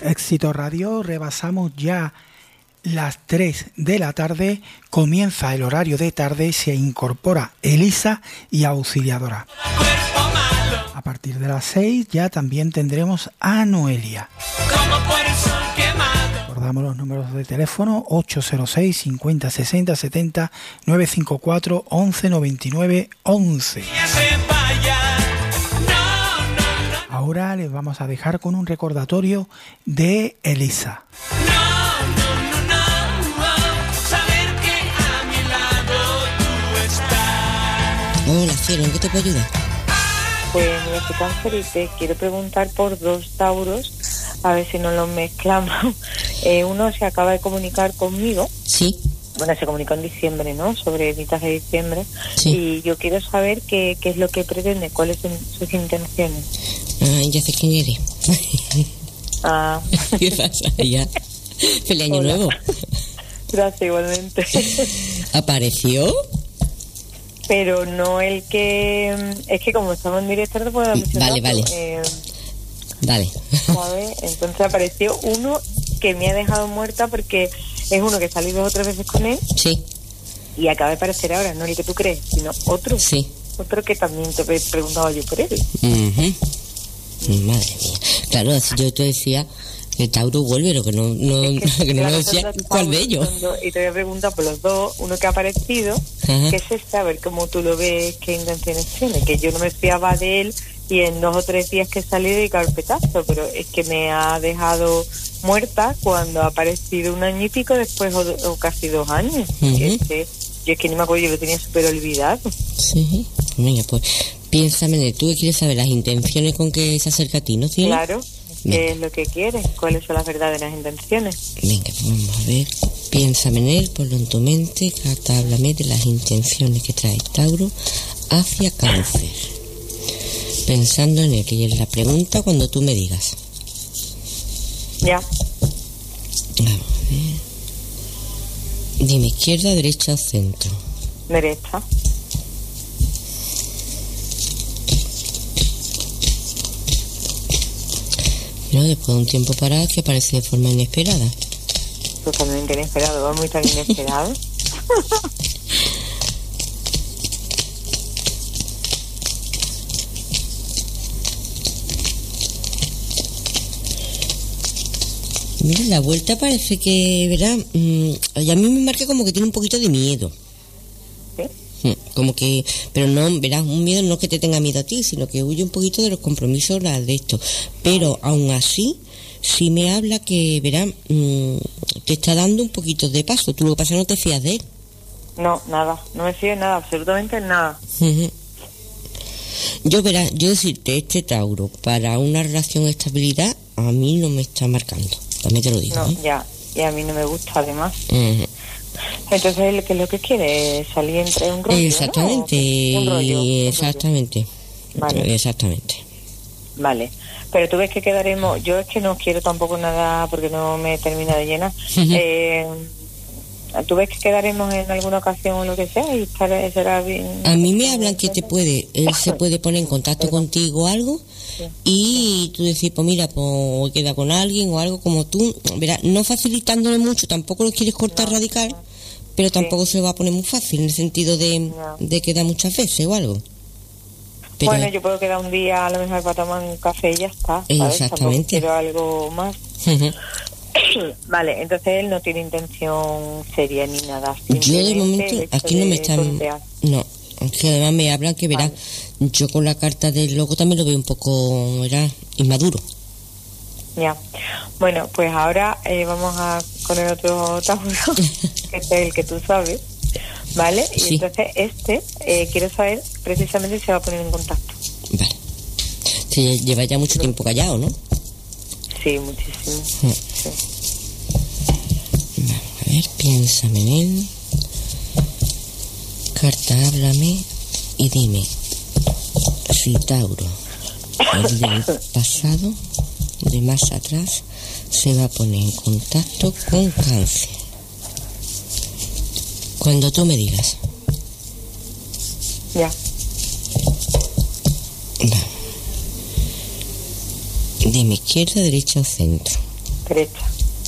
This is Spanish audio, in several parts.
Éxito Radio, rebasamos ya las 3 de la tarde, comienza el horario de tarde, se incorpora Elisa y Auxiliadora. A partir de las 6 ya también tendremos a Noelia. Recordamos los números de teléfono: 806 50 60 70, 954 11 99 11. Ahora les vamos a dejar con un recordatorio de Elisa. Hola, cielo, ¿en qué te puedo ayudar? Pues mira, soy cáncer y te quiero preguntar por 2 Tauros, a ver si no los mezclamos. Uno se acaba de comunicar conmigo. Sí. Bueno, se comunicó en diciembre, ¿no? Sobre mitad de diciembre. Sí. Y yo quiero saber qué es lo que pretende, cuáles son sus intenciones. Ya sé quién eres. Ah. ¿Qué pasa? Ya. Feliz año Hola. nuevo. Gracias, igualmente. ¿Apareció? Pero no el que... Es que como estamos en directo no puedo dar mucho Vale, dato. vale. Dale. ¿Sabes? Entonces apareció uno que me ha dejado muerta porque es uno que salí 2 o 3 veces con él. Sí. Y acaba de aparecer ahora, no el que tú crees, sino otro. Sí. Otro que también te preguntaba yo por él. Uh-huh. Madre mía. Claro, así yo te decía que el Tauro vuelve, pero que no que no me decía cuál de ellos. Y te voy a preguntar por los dos, uno que ha aparecido, Ajá. que es este, a ver cómo tú lo ves, qué intenciones tiene, que yo no me fiaba de él y en 2 o 3 días que salí de carpetazo, pero es que me ha dejado muerta cuando ha aparecido 1 año y pico después o casi 2 años. Uh-huh. Yo es que ni me acuerdo, yo lo tenía súper olvidado. Sí. Venga, pues piénsame, tú quieres saber las intenciones con que se acerca a ti, ¿no, cielo? Claro, qué es lo que quieres, cuáles son las verdaderas intenciones. Venga, pues vamos a ver. Piénsame en él, ponlo en tu mente, Cata, háblame de las intenciones que trae Tauro hacia Cáncer. Pensando en él, que es la pregunta cuando tú me digas. Ya. Vamos a ver. Dime, izquierda, derecha o centro. Derecha. No, después de un tiempo parado que aparece de forma inesperada. Totalmente inesperado, va muy tan inesperado. Mira, la vuelta parece que, ¿verdad? Y a mí me marca como que tiene un poquito de miedo. ¿Sí? Como que, pero no, verás, un miedo no que te tenga miedo a ti, sino que huye un poquito de los compromisos de esto. Pero aún así, sí me habla que, verás, te está dando un poquito de paso. Tú lo que pasa es que no te fías de él. No, nada, no me fío de nada, absolutamente nada. Uh-huh. Yo decirte, este Tauro, para una relación de estabilidad, a mí no me está marcando. También te lo digo. No, ya, y a mí no me gusta además. Uh-huh. Entonces, ¿qué es lo que quiere? ¿Salir entre un rollo? Exactamente, ¿No? Un rollo. Exactamente. Vale. Exactamente. Vale. Pero tú ves que quedaremos... Yo es que no quiero tampoco nada porque no me termina de llenar. ¿Tú ves que quedaremos en alguna ocasión o lo que sea? Y será bien... A mí me hablan que él se puede poner en contacto contigo o algo, sí. Y tú decís, pues mira, pues queda con alguien o algo como tú, verás, no facilitándole mucho, tampoco lo quieres cortar radical, pero tampoco se lo va a poner muy fácil en el sentido de quedar muchas veces o algo. Pero, bueno, yo puedo quedar un día a lo mejor para tomar un café y ya está, ¿sabes? Exactamente. Tampoco quiero algo más. Uh-huh. Vale, entonces él no tiene intención seria ni nada. Yo de momento aquí no me están... No, que además me hablan que verás, yo con la carta del loco también lo veo un poco, era inmaduro. Ya. Bueno, pues ahora vamos a con el otro Tauro, que es el que tú sabes, ¿vale? Y sí. Entonces quiero saber precisamente si se va a poner en contacto. Vale. Sí, lleva ya mucho tiempo callado, ¿no? Sí, muchísimo. Sí. Vamos a ver, piénsame en él. Carta, háblame y dime si Tauro, el del pasado, de más atrás, se va a poner en contacto con Cáncer. Cuando tú me digas. Ya. Dime, izquierda, derecha o centro. Derecha.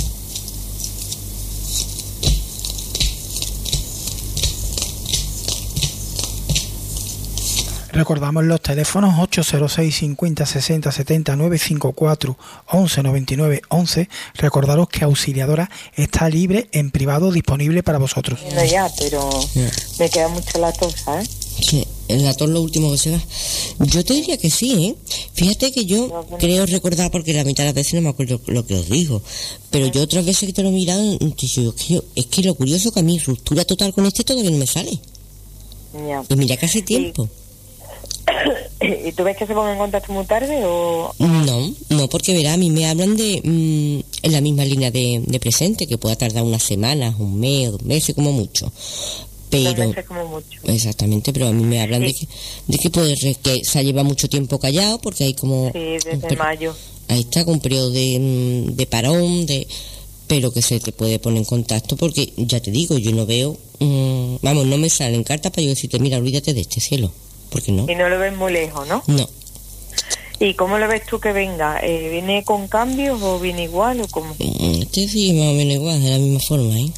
Recordamos los teléfonos 806 50 60 70 954 11 99 11. Recordaros que Auxiliadora está libre en privado, disponible para vosotros. No, ya, pero me queda mucho la tos, ¿sabes? Sí, la tos lo último que se va. Yo te diría que sí, ¿eh? Fíjate que yo creo recordar, porque la mitad de las veces no me acuerdo lo que os digo, pero yo otras veces que te lo he mirado, es que lo curioso que a mí ruptura total con este todavía no me sale. Ya. Y mira que hace tiempo. ¿Y tú ves que se pongan en contacto muy tarde o...? No, porque verá, a mí me hablan de en la misma línea de presente, que pueda tardar unas semanas, un mes o 2 meses como mucho. Pero 2 meses como mucho. Exactamente, pero a mí me hablan de que se lleva mucho tiempo callado, porque hay como... Sí, desde mayo. Ahí está, con un periodo de parón, pero que se te puede poner en contacto, porque ya te digo, yo no veo... no me salen cartas para yo decirte, mira, olvídate de este cielo. Porque no. Y no lo ves muy lejos, ¿no? No. ¿Y cómo lo ves tú que venga? ¿Viene con cambios o viene igual o cómo? Este sí, más o menos igual, de la misma forma, ¿eh?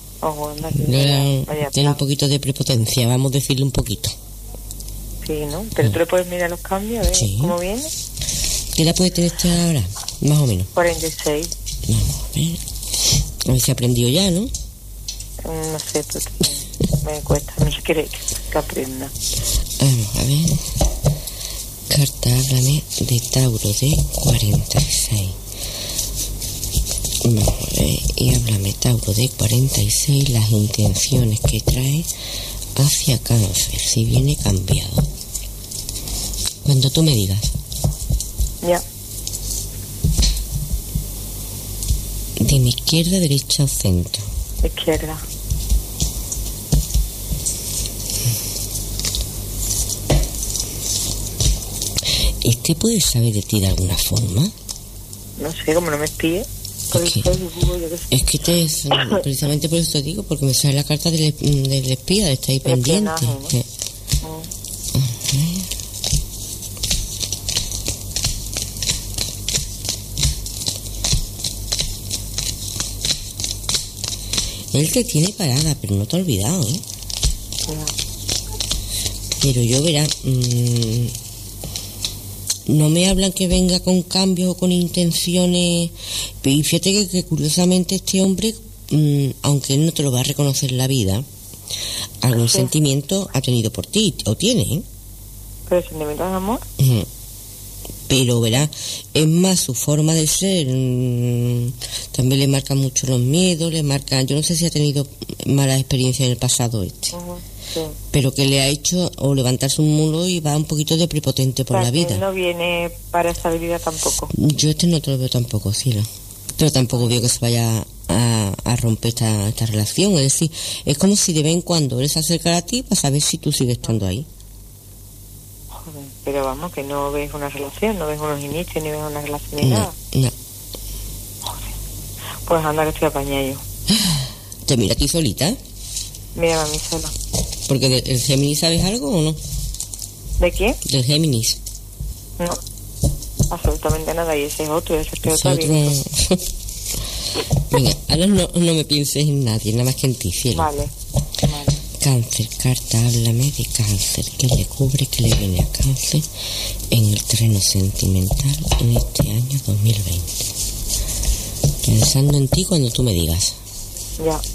Tiene un poquito de prepotencia, vamos a decirle un poquito. Sí, ¿no? Pero tú le puedes mirar los cambios, ¿ves? Sí. ¿Cómo viene? ¿Qué la puede tener usted ahora? Más o menos. 46. Vamos a ver. A ver si aprendió ya, ¿no? No sé, porque me cuesta, no sé qué que aprenda. Vamos a ver. Carta, háblame de Tauro de 46. Vamos a ver. Y háblame, Tauro de 46, las intenciones que trae hacia Cáncer, si viene cambiado. Cuando tú me digas. Ya. Dime, izquierda, derecha o centro. Izquierda. ¿Este puede saber de ti de alguna forma? No sé, como no me espíe. Es que precisamente por eso te digo, porque me sale la carta del espía, de estar ahí pendiente. Él te tiene parada, pero no te ha olvidado, ¿eh? Pero yo verá, no me hablan que venga con cambios o con intenciones. Y fíjate que curiosamente este hombre, aunque él no te lo va a reconocer en la vida, algún sentimiento ha tenido por ti, o tiene, ¿eh? ¿Pero sentimiento de amor? Pero verá, es más su forma de ser, también le marcan mucho los miedos, le marcan, yo no sé si ha tenido malas experiencias en el pasado sí. Pero que le ha hecho o levantarse un mulo y va un poquito de prepotente por la vida. No viene para esa vida tampoco. Yo no te lo veo tampoco, cielo. Pero tampoco veo que se vaya a romper esta relación. Es decir, es como si de vez en cuando él se acercara a ti para saber si tú sigues estando ahí. Joder, pero vamos, que no ves una relación, no ves unos inicios, ni ves una relación ni nada. No. Joder. Pues anda que estoy apañada yo. ¿Te mira aquí solita? Mira a mí sola. ¿Porque del Géminis sabes algo o no? ¿De qué? Del Géminis. No, absolutamente nada. Y ese es otro, ese es otro. Venga, ahora no me pienses en nadie, nada más que en ti, cielo. Vale. Cáncer, carta, háblame de Cáncer. ¿Qué le cubre, qué le viene a Cáncer en el terreno sentimental en este año 2020? Pensando en ti cuando tú me digas. Ya.